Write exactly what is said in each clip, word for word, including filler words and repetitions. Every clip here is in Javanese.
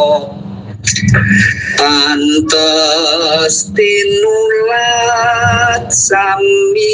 pantes tinulat sami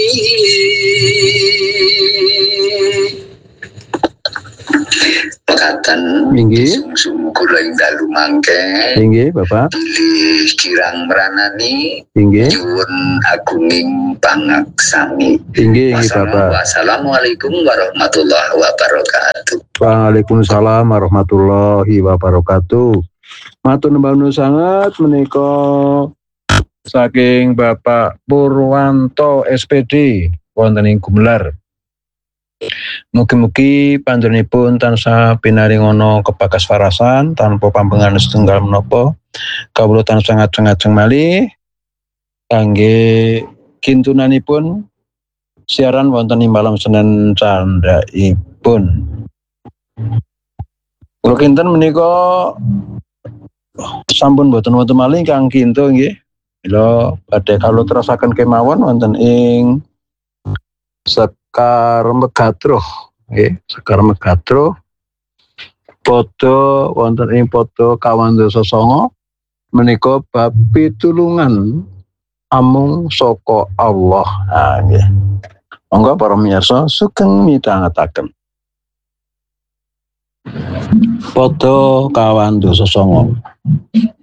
pekatan inggih sungsung kula ing dalu mangke inggih Bapak bilih kirang meranani inggih nyuwun agunging pangaksami inggih inggih Bapak. Wassalamualaikum warahmatullahi wabarakatuh. Waalaikumsalam warahmatullahi wabarakatuh. Matur nuwun sangat menika saking Bapak Purwanto S P D wonten ing Gumelar. Mugi-mugi panjenenganipun tansah pinaringono kebagas warasan tanpa pambengan setunggal menapa. Kawula tansah ngajeng-ajeng malih kangge kintunanipun siaran wonten ing malam Senin candhaipun. Kula kinten menika sampun boten wonten malih kang kinto nggih. Mila badhe kawula terusaken kemawon wonten ing Sekar Megadroh nggih, Sekar Megadroh padha wonten ing pada kawandasa sanga menika bab pitulungan amung saka Allah. Ah nggih. Monggo para miyarsa sugeng midhangetaken. Pada kawandasa sanga